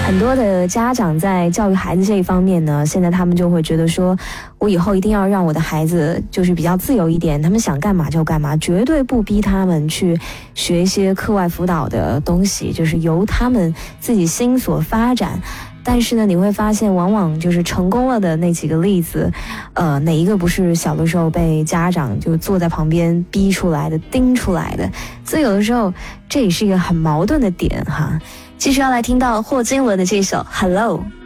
很多的家长在教育孩子这一方面呢，现在他们就会觉得说，我以后一定要让我的孩子就是比较自由一点，他们想干嘛就干嘛，绝对不逼他们去学一些课外辅导的东西，就是由他们自己心所发展。但是呢，你会发现往往就是成功了的那几个例子，哪一个不是小的时候被家长就坐在旁边逼出来的、盯出来的？所以有的时候这也是一个很矛盾的点哈。继续要来听到霍金文的这首《Hello》。